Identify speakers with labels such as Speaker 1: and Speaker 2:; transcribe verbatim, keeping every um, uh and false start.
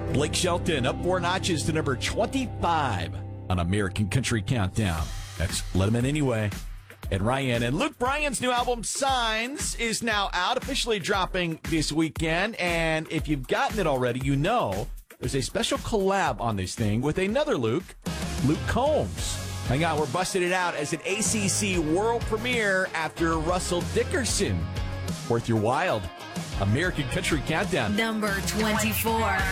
Speaker 1: Blake Shelton up four notches to number twenty-five on American Country Countdown. That's Letterman Anyway. And Ryan and Luke Bryan's new album, Signs, is now out, officially dropping this weekend. And if you've gotten it already, you know there's a special collab on this thing with another Luke, Luke Combs. Hang on, we're busting it out as an A C C world premiere after Russell Dickerson. Worth your wild. American Country Countdown.
Speaker 2: Number twenty-four.